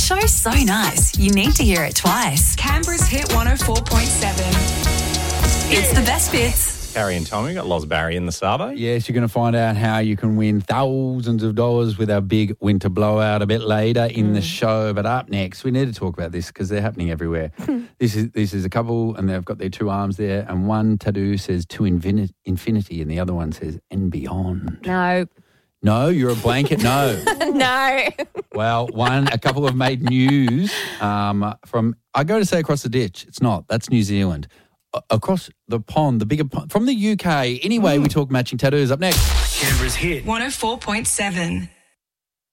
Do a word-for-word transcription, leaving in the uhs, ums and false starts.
show's so nice, you need to hear it twice. Canberra's Hit one oh four point seven. It's the best bits. Carrie and Tommy, got Loz Barry in the Savo. Yes, you're going to find out how you can win thousands of dollars with our big winter blowout a bit later in mm. the show. But up next, we need to talk about this because they're happening everywhere. this is this is a couple and they've got their two arms there and one tattoo says to infin- infinity and the other one says and beyond. No. No, you're a blanket no. No. Well, one, a couple have made news um, from, I go to say across the ditch. It's not. That's New Zealand. Across the pond, the bigger pond, from the U K. Anyway, mm. we talk matching tattoos. Up next. Canberra's Hit one oh four point seven.